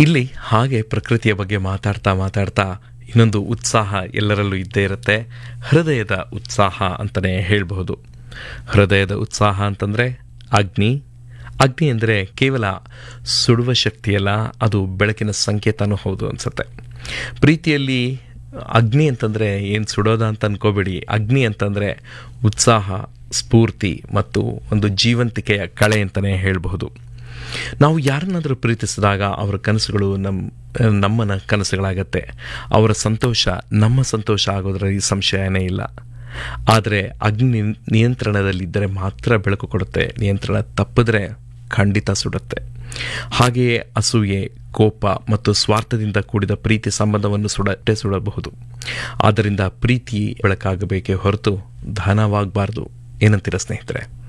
ಇಲ್ಲಿ ಹಾಗೆ ಪ್ರಕೃತಿಯ ಬಗ್ಗೆ ಮಾತಾಡ್ತಾ ಇನ್ನೊಂದು ಉತ್ಸಾಹ ಎಲ್ಲರಲ್ಲೂ ಇದ್ದೇ ಇರುತ್ತೆ. ಹೃದಯದ ಉತ್ಸಾಹ ಅಂತಲೇ ಹೇಳಬಹುದು. ಹೃದಯದ ಉತ್ಸಾಹ ಅಂತಂದರೆ ಅಗ್ನಿ ಅಂದರೆ ಕೇವಲ ಸುಡುವ ಶಕ್ತಿಯಲ್ಲ, ಅದು ಬೆಳಕಿನ ಸಂಕೇತನೂ ಹೌದು ಅನಿಸುತ್ತೆ. ಪ್ರೀತಿಯಲ್ಲಿ ಅಗ್ನಿ ಅಂತಂದರೆ ಏನು ಸುಡೋದ ಅಂತ ಅನ್ಕೋಬೇಡಿ. ಅಗ್ನಿ ಅಂತಂದರೆ ಉತ್ಸಾಹ, ಸ್ಫೂರ್ತಿ ಮತ್ತು ಒಂದು ಜೀವಂತಿಕೆಯ ಕಳೆ ಅಂತಲೇ ಹೇಳಬಹುದು. ನಾವು ಯಾರನ್ನಾದರೂ ಪ್ರೀತಿಸಿದಾಗ ಅವರ ಕನಸುಗಳು ನಮ್ಮನ ಕನಸುಗಳಾಗತ್ತೆ. ಅವರ ಸಂತೋಷ ನಮ್ಮ ಸಂತೋಷ ಆಗೋದ್ರಲ್ಲಿ ಸಂಶಯನೇ ಇಲ್ಲ. ಆದರೆ ಅಗ್ನಿ ನಿಯಂತ್ರಣದಲ್ಲಿದ್ದರೆ ಮಾತ್ರ ಬೆಳಕು ಕೊಡುತ್ತೆ. ನಿಯಂತ್ರಣ ತಪ್ಪಿದ್ರೆ ಖಂಡಿತ ಸುಡುತ್ತೆ. ಹಾಗೆಯೇ ಅಸೂಯೆ, ಕೋಪ ಮತ್ತು ಸ್ವಾರ್ಥದಿಂದ ಕೂಡಿದ ಪ್ರೀತಿ ಸಂಬಂಧವನ್ನು ಸುಡಬಹುದು. ಆದ್ದರಿಂದ ಪ್ರೀತಿ ಬೆಳಕಾಗಬೇಕೇ ಹೊರತು ಧನವಾಗಬಾರ್ದು. ಏನಂತೀರ ಸ್ನೇಹಿತರೆ?